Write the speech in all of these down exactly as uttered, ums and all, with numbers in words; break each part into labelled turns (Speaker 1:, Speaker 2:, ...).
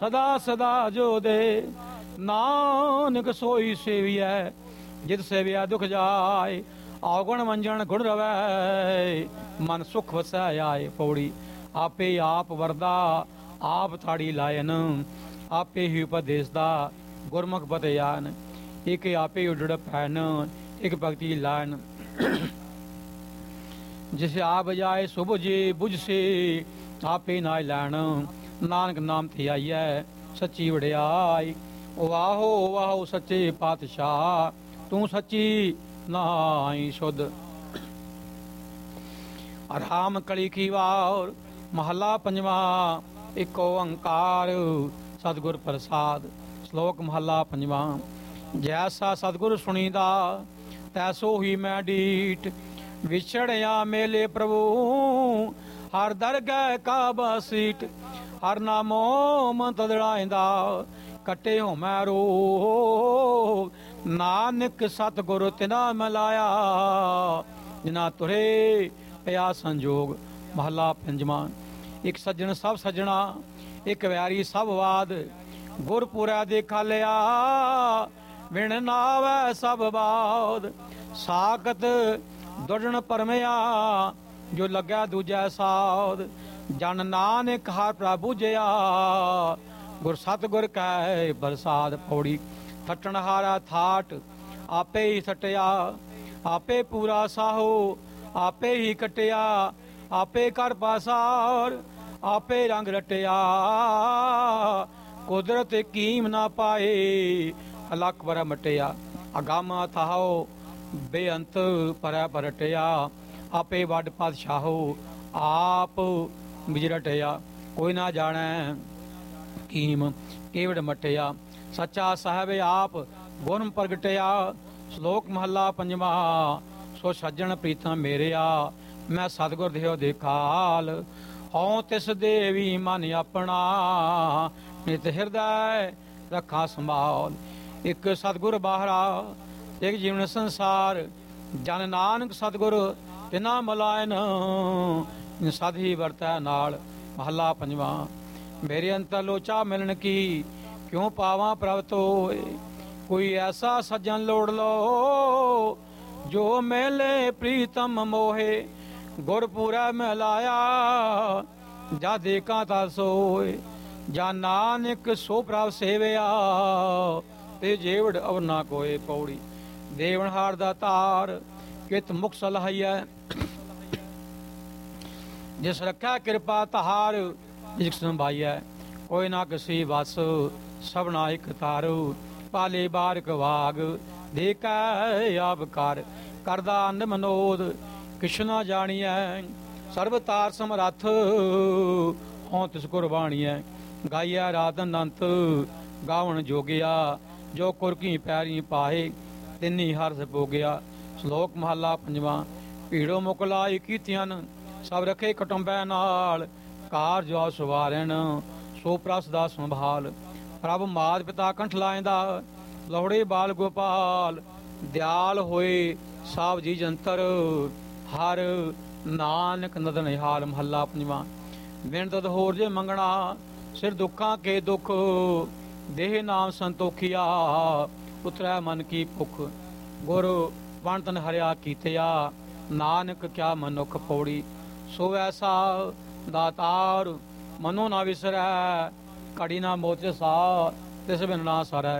Speaker 1: सदा सदा जो दे। नानक सोई सेविया जित सेविया दुख जाए। अवगुण मंजन गुण रवै मन सुख वसै आए। पौड़ी आपे आप वरदा आप थाड़ी लायन। आपे ही उपदेशदा गुरमुख बतयान। एक आपे उडड़ पैन एक भगति लान। जिसे आप जाए सुभ जे बुझ से आपे नाय लैन। नानक नाम थे आइयै सच्ची वड़ियाई। वाहो वाहो सच्चे पातशाह तू सच्ची नाई शुद्ध। राम कली की वार महला पंजवा। एक ओंकार सतगुर प्रसाद। श्लोक महला पंजवा। जैसा सतगुर सुनीदा तैसो ही मैं डीठ। विछड़िया मेले प्रभु हर दरगह का बसीट। हर नामो मन तदड़ाइंदा कटे हो मैं रो। नानक सतगुरु तिना मिलाया जिना तुरे पिया संजोग। महला पंजवा। एक सज्जन सब सज्जना एक वैरी सब वाद। गुरपुरा देखा लिया विण नावै सब बाद। साकत दुर्जन परमया जो लग्या दूजै साध। जन नानक हर प्रभु जया गुर सतगुर कै बरसाद। पौड़ी थटन हारा थाट आपे ही थटिया। आपे पूरा साहो आपे ही कटिया। आपे कर पासार आपे रंग रटिया। कुदरत कीम ना पाए अलख बर मटिया। अगामा थाहो बेअंत पर परटिया। आपे वड पातशाहो आप बिजरटिया। कोई ना जाने कीम केवड़ मटिया। सच्चा साहब आप गुरम प्रगटिया। श्लोक महला पंजवा। सो सज्जन प्रीतम मेरिया मैं सतगुर देहो देखाल। हूँ तिस देवी मन अपना नित हृदय रखा संभाल। एक सतगुर बाहरा एक जीवन संसार। जन नानक सतगुर तिना मलायन सद ही वरतै नाल। महला पंजवा। मेरे अंतर लोचा मिलन की क्यों पावां प्रभु होए। कोई ऐसा सज्जन लोड़ लो जो मेले प्रीतम मोहे। गुरपुरा मिलाया जा देखा ता सोए। जा नानक सो प्रभ सेविया ते जेवड़ अवना कोए। पौड़ी देवनहार दा तार कित मुख सलाहिया। जिस रखा कृपा तहार जिस संभाइया। कोई ना किसी बस सबना एक तारू। पाले बारक वाग देखा आप कर। करदा अंड मनोद कृष्णा जानिया। सर्वतार समरथ हों तिस कुरबानिया। गाइया राधन अंत गावन जोगिया। जो कुरकी पैरी पाए तिन्नी हरस पोगिया। श्लोक महला पंजवा। भीड़ो मुकलाई कीतियन सब रखे कुटुंबै नाल। कार जो सवारन सो प्रस दा संभाल। प्रभ मात पिता कंठ लाइंदा लौड़े बाल गोपाल। दयाल होए साव जी जंतर हर नानक नदन हाल। महला पंजवा। बिन तद होर जे मंगना सिर दुखा के दुख। देह नाम संतोखिया उतरै मन की भुख। गुर वण तन हरिया कीतिया नानक क्या मनुख। पौड़ी सो ऐसा दातार मनो ना विसरै। घड़ी ना मोच सा तिस बिन ना सरै।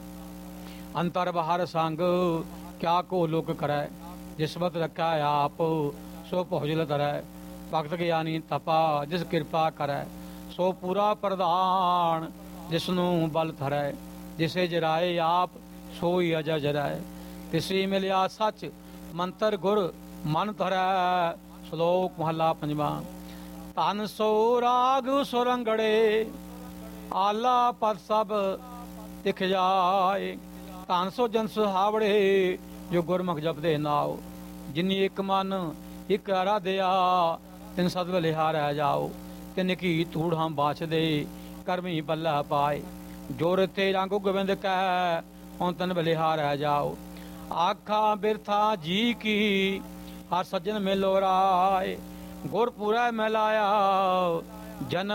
Speaker 1: अंतर बाहर संग क्या को लोक करै। जिसमत रखा आप सो भोजल धरै। भगत ज्ञानी तपा जिस कृपा करै। सो पूरा प्रधान जिसनू बल थरै। जिसे जराए आप सोई अजय जराए। तिसी मिलिया सच मंत्र गुर मन धरै। श्लोक महला पंजवा। धन सो राग सुरंगड़े आला पद सब दिख जाए। धन सो जन सुहावड़े जो गुरमुख जपदे नाओ। जिन्नी एक मन एक आराध्या तिन सद बलिहारै जाओ। तिन की धूड़ हम बाछ दे करमी पल्ला पाए। जो रते रंग गोविंद कै हों तन बलिहारै जाओ। आखा बिरथा जी की हर सज्जन मिलो राय। गुरपुरै मिलाया जन